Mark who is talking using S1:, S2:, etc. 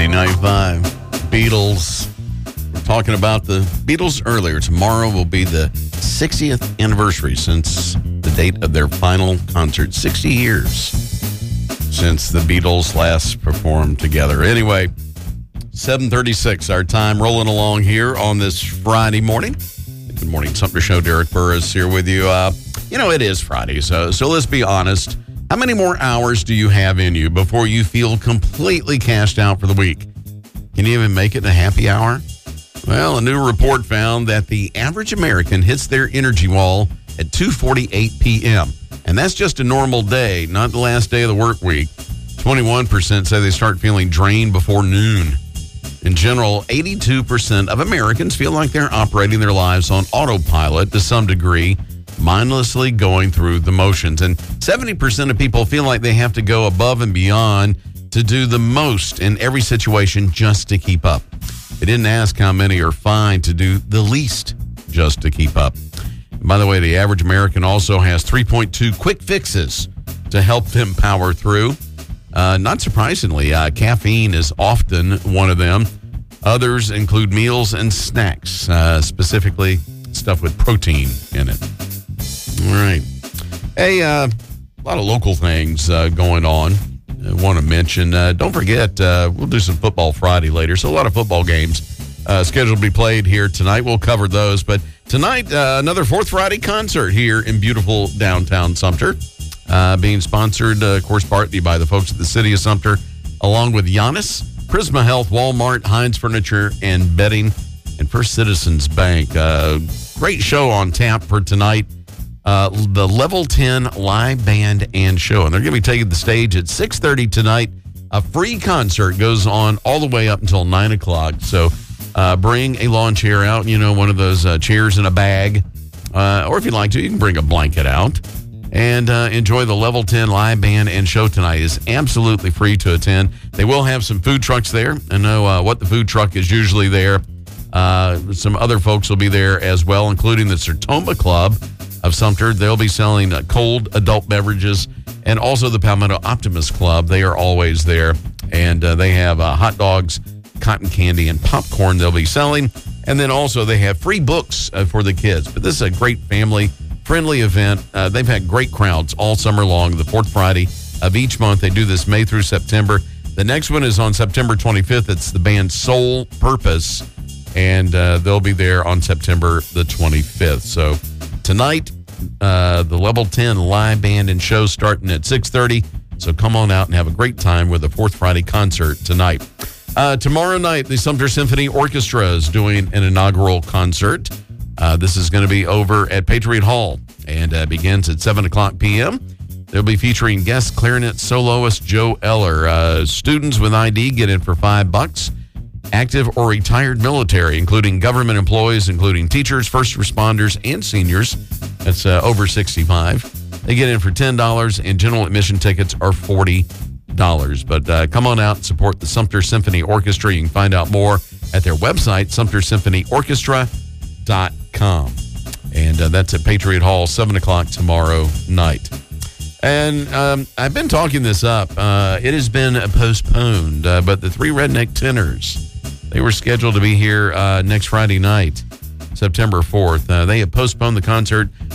S1: 99.5 Beatles. We're talking about the Beatles earlier. Tomorrow will be the 60th anniversary since the date of their final concert. 60 years since the Beatles last performed together. Anyway, 7:36 our time, rolling along here on this Friday morning. Good morning, Sumter Show. Derek Burris here with you. It is Friday, so let's be honest. How many more hours do you have in you before you feel completely cashed out for the week? Can you even make it a happy hour? Well, a new report found that the average American hits their energy wall at 2:48 p.m. And that's just a normal day, not the last day of the work week. 21% say they start feeling drained before noon. In general, 82% of Americans feel like they're operating their lives on autopilot to some degree, mindlessly going through the motions. And 70% of people feel like they have to go above and beyond to do the most in every situation just to keep up. They didn't ask how many are fine to do the least just to keep up. And by the way, the average American also has 3.2 quick fixes to help them power through. Not surprisingly, caffeine is often one of them. Others include meals and snacks, specifically stuff with protein in it. All right. Hey, a lot of local things going on. I want to mention, don't forget, we'll do some Football Friday later. So a lot of football games scheduled to be played here tonight. We'll cover those. But tonight, another Fourth Friday concert here in beautiful downtown Sumter. Being sponsored, of course, partly by the folks at the city of Sumter, along with Giannis, Prisma Health, Walmart, Heinz Furniture and Bedding, and First Citizens Bank. Great show on tap for tonight. The Level 10 live band and show. And they're going to be taking the stage at 6:30 tonight. A free concert goes on all the way up until 9 o'clock. So bring a lawn chair out, one of those chairs in a bag. Or if you'd like to, you can bring a blanket out. And enjoy the Level 10 live band and show tonight. Is absolutely free to attend. They will have some food trucks there. I know what the food truck is usually there. Some other folks will be there as well, including the Sertoma Club of Sumter. They'll be selling cold adult beverages, and also the Palmetto Optimist Club. They are always there, and they have hot dogs, cotton candy, and popcorn they'll be selling. And then also they have free books for the kids. But this is a great family-friendly event. They've had great crowds all summer long, the fourth Friday of each month. They do this May through September. The next one is on September 25th. It's the band Soul Purpose, and they'll be there on September the 25th. So tonight, the Level 10 live band and show starting at 6:30. So come on out and have a great time with the Fourth Friday concert tonight. Tomorrow night, the Sumter Symphony Orchestra is doing an inaugural concert. This is going to be over at Patriot Hall and begins at 7 o'clock p.m. They'll be featuring guest clarinet soloist Joe Eller. Students with ID get in for $5. Active or retired military, including government employees, including teachers, first responders, and seniors. That's over 65. They get in for $10, and general admission tickets are $40. But come on out and support the Sumter Symphony Orchestra. You can find out more at their website, sumtersymphonyorchestra.com. And that's at Patriot Hall, 7 o'clock tomorrow night. And I've been talking this up. It has been postponed, but the Three Redneck Tenors, they were scheduled to be here next Friday night, September 4th. They have postponed the concert